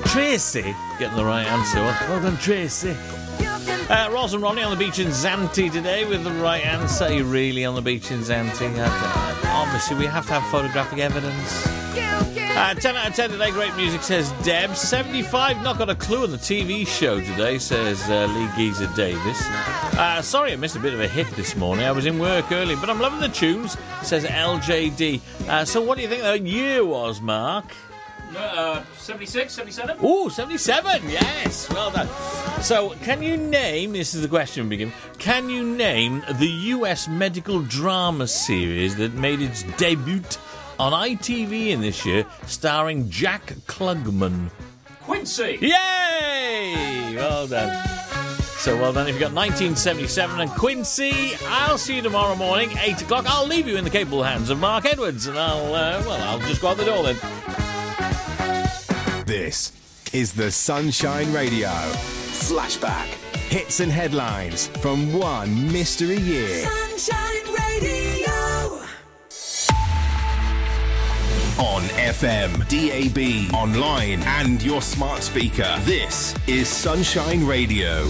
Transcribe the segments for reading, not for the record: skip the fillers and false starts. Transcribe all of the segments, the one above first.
Tracy getting the right answer. Well done, Tracy. Roz and Ronnie on the beach in Zante today with the right answer. Are you really on the beach in Zante? Obviously, we have to have photographic evidence. 10 out of 10 today, great music, says Deb. 75, not got a clue on the TV show today, says Lee Geezer Davis. Sorry I missed a bit of a hit this morning. I was in work early, but I'm loving the tunes, says LJD. So what do you think the year was, Mark? 76, 77? Ooh, 77, yes, well done. So, can you name, this is the question we begin, can you name the US medical drama series that made its debut on ITV in this year, starring Jack Klugman? Quincy! Yay! Well done. So well done if you got 1977 and Quincy. I'll see you tomorrow morning, 8 o'clock. I'll leave you in the capable hands of Mark Edwards, and I'll just go out the door then. This is the Sunshine Radio Flashback. Hits and headlines from one mystery year. Sunshine Radio. On FM, DAB, online, and your smart speaker. This is Sunshine Radio.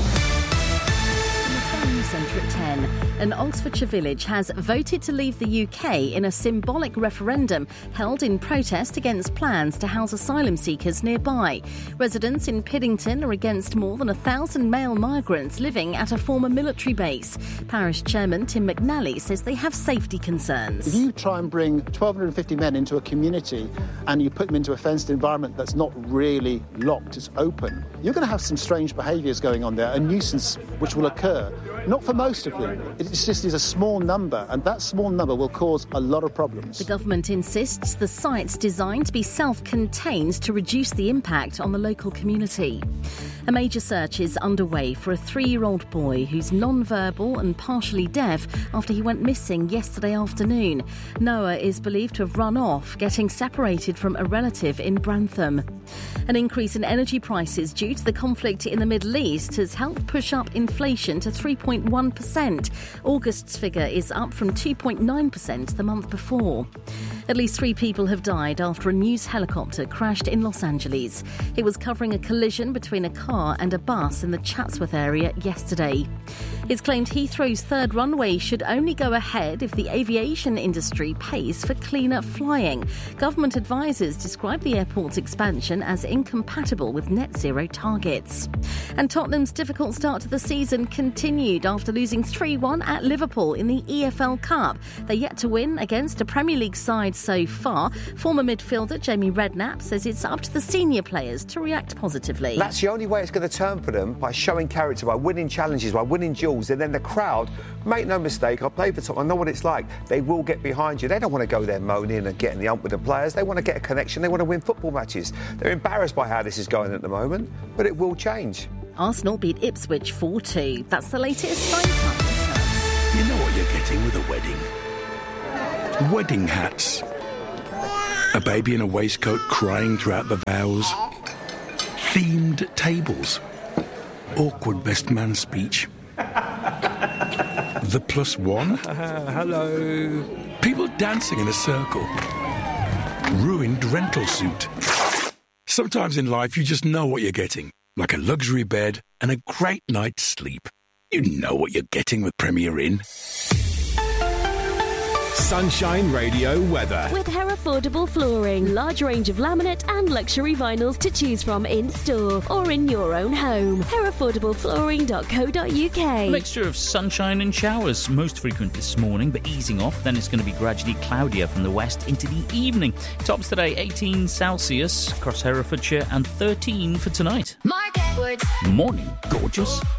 Centre at 10. An Oxfordshire village has voted to leave the UK in a symbolic referendum held in protest against plans to house asylum seekers nearby. Residents in Piddington are against more than 1,000 male migrants living at a former military base. Parish Chairman Tim McNally says they have safety concerns. If you try and bring 1,250 men into a community and you put them into a fenced environment that's not really locked, it's open, you're going to have some strange behaviours going on there, a nuisance which will occur. Not for most of them. It just is a small number, and that small number will cause a lot of problems. The government insists the site's designed to be self-contained to reduce the impact on the local community. A major search is underway for a 3-year-old boy who's non-verbal and partially deaf after he went missing yesterday afternoon. Noah is believed to have run off, getting separated from a relative in Brantham. An increase in energy prices due to the conflict in the Middle East has helped push up inflation to 3.1%. August's figure is up from 2.9% the month before. At least 3 people have died after a news helicopter crashed in Los Angeles. It was covering a collision between a car and a bus in the Chatsworth area yesterday. It's claimed Heathrow's third runway should only go ahead if the aviation industry pays for cleaner flying. Government advisers describe the airport's expansion as incompatible with net zero targets. And Tottenham's difficult start to the season continued after losing 3-1 at Liverpool in the EFL Cup. They're yet to win against a Premier League side so far. Former midfielder Jamie Redknapp says it's up to the senior players to react positively. That's the only way it's going to turn for them, by showing character, by winning challenges, by winning duels, and then the crowd, make no mistake, I play for Tottenham, I know what it's like. They will get behind you. They don't want to go there moaning and getting the ump with the players. They want to get a connection. They want to win football matches. They're embarrassed by how this is going at the moment, but it will change. Arsenal beat Ipswich 4-2. That's the latest. You know what you're getting with a wedding? Wedding hats. A baby in a waistcoat crying throughout the vows. Themed tables. Awkward best man speech. The +1. Hello. People dancing in a circle. Ruined rental suit. Sometimes in life you just know what you're getting. Like a luxury bed and a great night's sleep. You know what you're getting with Premier Inn. Sunshine Radio weather. With Herefordable Flooring. Large range of laminate and luxury vinyls to choose from in-store or in your own home. Herefordableflooring.co.uk. A mixture of sunshine and showers. Most frequent this morning, but easing off. Then it's going to be gradually cloudier from the west into the evening. Tops today, 18 Celsius across Herefordshire and 13 for tonight. Mark Edwards. Morning, gorgeous.